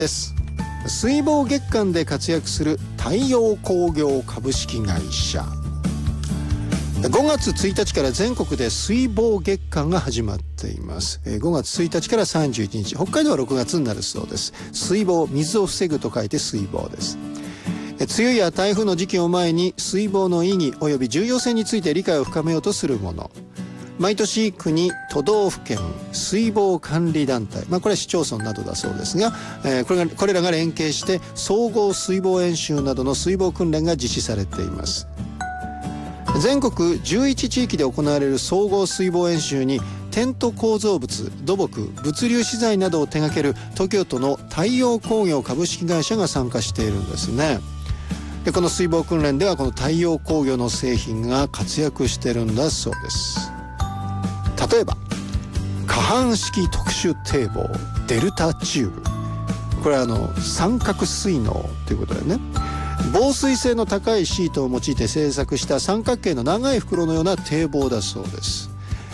です。水防月間で活躍する太陽工業株式会社。5月1日から全国で水防月間が始まっています。5月1日から31日、北海道は6月になるそうです。水防、水を防ぐと書いて水防です。梅雨や台風の時期を前に水防の意義及び重要性について理解を深めようとするもの。毎年国、都道府県、水防管理団体、これは市町村などだそうですが、これらが連携して総合水防演習などの水防訓練が実施されています。全国11地域で行われる総合水防演習にテント構造物、土木、物流資材などを手掛ける東京都の太陽工業株式会社が参加しているんですね。でこの水防訓練ではこの太陽工業の製品が活躍してるんだそうです。例えば可搬式特殊堤防デルタチューブ、これは三角水のということでね、防水性の高いシートを用いて製作した三角形の長い袋のような堤防だそうです。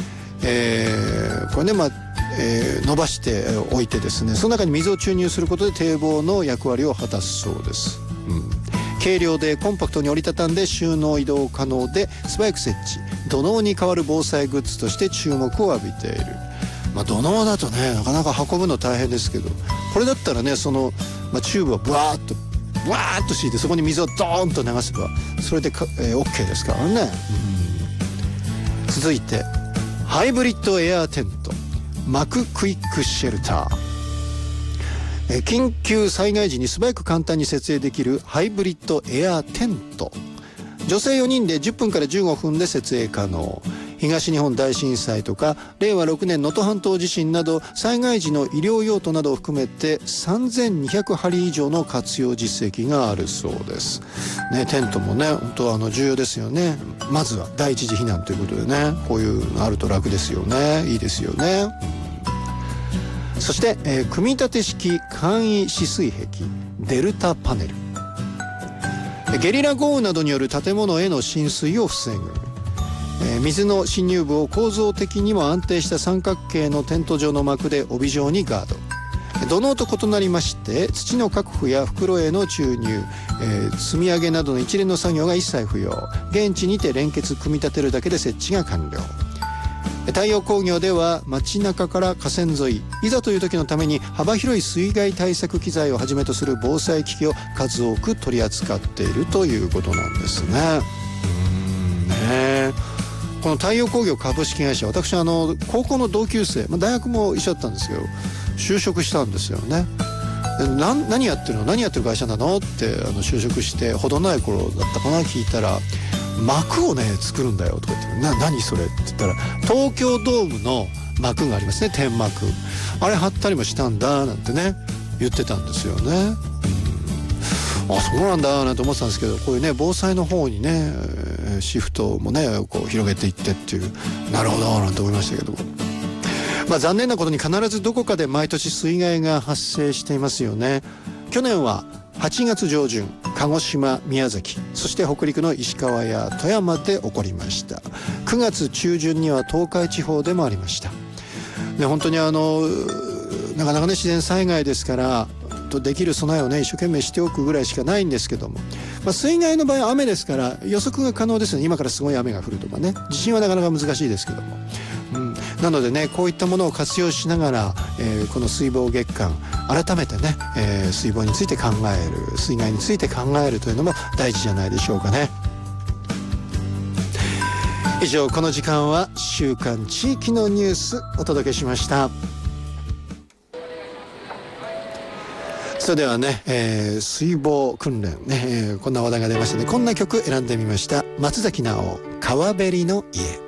これね、伸ばしておいてですね、その中に水を注入することで堤防の役割を果たすそうです。軽量でコンパクトに折りたたんで収納移動可能で素早く設置、土のうに代わる防災グッズとして注目を浴びている。土のうだとねなかなか運ぶの大変ですけど、これだったらねその、チューブをブワーッと敷いてそこに水をドーンと流せばそれでOK ですからね。続いてハイブリッドエアーテントマククイックシェルター。緊急災害時に素早く簡単に設営できるハイブリッドエアーテント。女性4人で10分から15分で設営可能。東日本大震災とか令和6年能登半島地震など災害時の医療用途などを含めて3200針以上の活用実績があるそうです、テントもね本当重要ですよね。まずは第一次避難ということでね、こういうのあると楽ですよね。いいですよね。そして、組み立て式簡易止水壁デルタパネル。ゲリラ豪雨などによる建物への浸水を防ぐ。水の侵入部を構造的にも安定した三角形のテント状の膜で帯状にガード。土のうと異なりまして土の確保や袋への注入、積み上げなどの一連の作業が一切不要。現地にて連結組み立てるだけで設置が完了。太陽工業では街中から河川沿い、いざという時のために幅広い水害対策機材をはじめとする防災機器を数多く取り扱っているということなんですね。この太陽工業株式会社、私高校の同級生、大学も一緒だったんですけど就職したんですよね。何やってる会社なのって就職して程ない頃だったかな、聞いたら膜をね作るんだよとか言って、何それって言ったら東京ドームの膜がありますね、天幕、あれ貼ったりもしたんだなんてね言ってたんですよね。そうなんだなんて思ってたんですけど、こういうね防災の方にねシフトもねこう広げていってっていう、なるほどなんて思いましたけど、残念なことに必ずどこかで毎年水害が発生していますよね。去年は8月上旬鹿児島、宮崎、そして北陸の石川や富山で起こりました。9月中旬には東海地方でもありました。本当になかなかね自然災害ですからできる備えをね一生懸命しておくぐらいしかないんですけども、水害の場合は雨ですから予測が可能ですよね。今からすごい雨が降るとかね、地震はなかなか難しいですけども、なのでねこういったものを活用しながら、この水防月間改めてね、水防について考える、水害について考えるというのも大事じゃないでしょうかね。以上、この時間は週刊地域のニュースお届けしました。それではね、水防訓練ね、こんな話題が出ましたね。こんな曲選んでみました。松崎直、川べりの家。